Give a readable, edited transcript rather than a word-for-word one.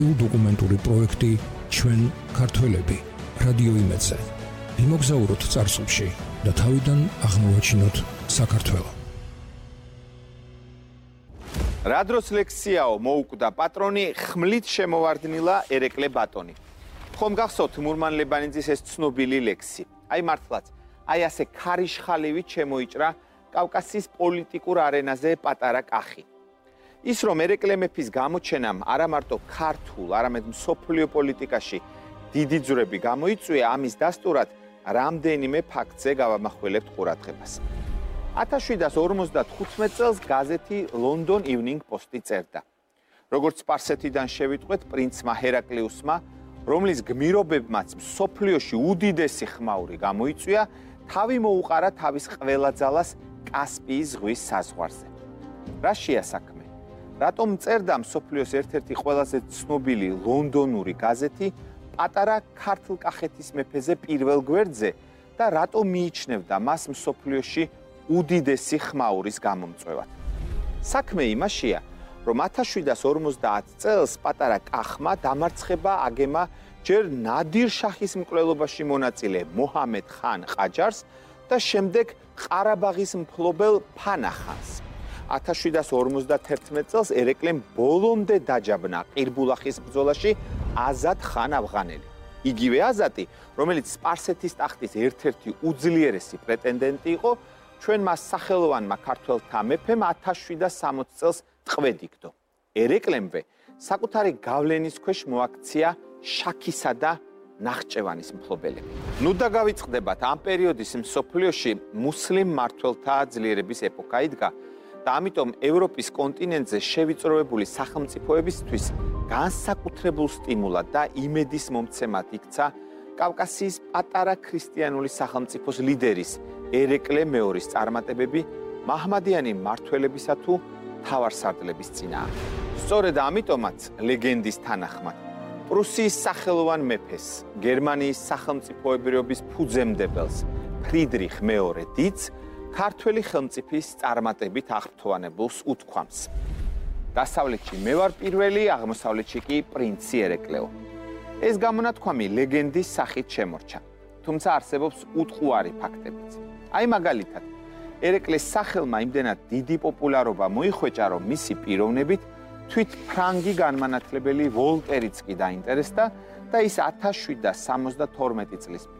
დოკუმენტური პროექტი ჩვენ ქართველები რადიო იმედზე. ვიმოგზაუროთ წარსულში და თავიდან აღმოვაჩინოთ საქართველო. რა დროს ლექსიაო მოუკვდა პატრონი ხმლით შემოვარდნილა ერეკლე ბატონი. ხომ გახსოვთ მურმან ლებანიძის ეს ცნობილი ლექსი. აი მართლაც, აი ასე ქარიშხალივით შემოიჭრა კავკასიის პოლიტიკურ არენაზე პატარა კახი. ის რომ ერეკლე მეფის გამოჩენამ არა მარტო ქართულ, არამედ მსოფლიო პოლიტიკაში დიდი ძვრები გამოიწვია, ამის დასტურად რამდენიმე ფაქტზე გავამახვილებთ ყურადღებას. 1755 წელს გაზეთი London Evening Post-ი წერდა. როგორც სპარსეთიდან შევიტყვეთ, პრინცმა ჰერაკლეუსმა, რომლის გმირობებმაც მსოფლიოში უდიდესი ხმაური გამოიწვია, თავი მოუყარა თავის ყველა ძალას კასპიის ზღვის საზღვარზე. რა შეა საქმე? რატომ წერდა მსოფლიოს ერთ-ერთი ყველაზე ცნობილი ლონდონური გაზეთი პატარა ქართლ-კახეთის მეფეზე პირველ გვერდზე და რატომ მიიჩნევდა მას მსოფლიოში უდიდესი ხმაურის გამომწვევად? საქმე იმაშია, რომ 1750 წელს პატარა კახმა დამარცხება აგემა ჯერ ნადირ შაჰის მკვლელობაში მონაწილე მოჰამედ ხან ყაჯარს და შემდეგ ყარაბაღის მფლობელ ფანა ხანს. 1751 წელს ერეკლემ ბოლომდე დაჯაბნა ყირბულახის ბრძოლაში აზად ხან ავღანელი. იგივე აზატი, რომელიც სპარსეთის ტახტის ერთ-ერთი უძლიერესი პრეტენდენტი იყო, ჩვენ მას სახელოვანმა ქართველთა მეფემ 1760 წელს ტყვედ-იგდო. ერეკლემვე საკუთარი გავლენის ქვეშ მოაქცია შაქისა და ნახჭევანის მფლობელები. ნუ და გავიწყდებათ, ამ პერიოდის მსოფლიოში მუსლიმ მმართველთა ძლიერების ეპოქა იდგა და ამიტომ ევროპის კონტინენტზე შევიწროებული სახელმწიფოებისთვის განსაკუთრებულ სტიმულად და იმედის მომცემად იქცა კავკასიის პატარა ქრისტიანული სახელმწიფოს ლიდერის ერეკლე მეორის წარმატებები მაჰმადიანი მმართველებისა თუ თავარსარდლების წინააღმდეგ. სწორედ ამიტომაც ლეგენდის თანახმად პრუსიის სახელოვან მეფეს, გერმანიის სახელმწიფოებრიობის ფუძემდებელს ფრიდრიხ მეორე დიდს ქართველი ხელმწიფის წარმატებით აღფრთოვანებულს უთქვამს. დასავლეთში მე ვარ პირველი, აღმოსავლეთში კი პრინცი ერეკლეო. ეს გამონათქვამი ლეგენდის სახით შემორჩა, თუმცა არსებობს უტყუარი ფაქტებიც. აი მაგალითად, ერეკლეს სახელმა იმდენად დიდი პოპულარობა მოიხვეჭა, რომ მისი პიროვნებით თვით ფრანგი განმანათლებელი ვოლტერიც კი დაინტერესდა და ის 1772 წლის